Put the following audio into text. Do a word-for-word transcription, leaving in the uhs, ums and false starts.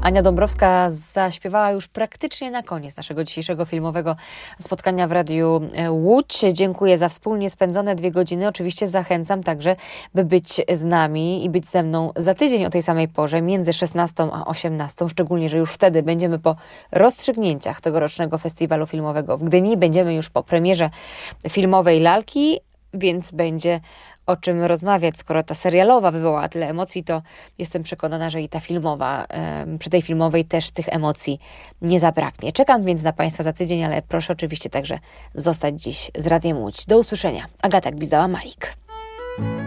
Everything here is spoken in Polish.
Ania Dąbrowska zaśpiewała już praktycznie na koniec naszego dzisiejszego filmowego spotkania w Radiu Łódź. Dziękuję za wspólnie spędzone dwie godziny. Oczywiście zachęcam także, by być z nami i być ze mną za tydzień o tej samej porze, między szesnastą a osiemnastą. Szczególnie, że już wtedy będziemy po rozstrzygnięciach tegorocznego festiwalu filmowego w Gdyni. Będziemy już po premierze filmowej Lalki, więc będzie o czym rozmawiać. Skoro ta serialowa wywołała tyle emocji, to jestem przekonana, że i ta filmowa, przy tej filmowej też tych emocji nie zabraknie. Czekam więc na Państwa za tydzień, ale proszę oczywiście także zostać dziś z Radiem Łódź. Do usłyszenia. Agata Gwizdała-Malik.